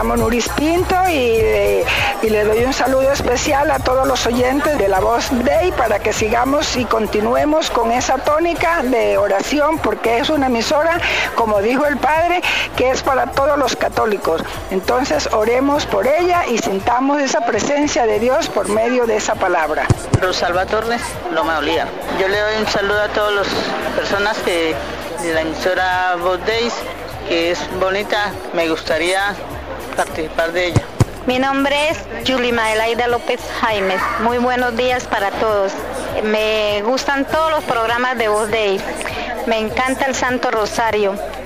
llamo Nuris Pinto y le doy un saludo especial a todos los oyentes de La Voz Dei para que sigamos y continuemos con esa tónica de oración, porque es una emisora, como dijo el Padre, que es para todos los católicos. Entonces oremos por ella y sintamos esa presencia de Dios por medio de esa palabra. Rosalba Torres, Loma Olía. Yo le doy un saludo a todas las personas de la emisora Voz Dei, que es bonita, me gustaría participar de ella. Mi nombre es Yulima Elaida López Jaimes. Muy buenos días para todos. Me gustan todos los programas de Voz Dei. Me encanta el Santo Rosario.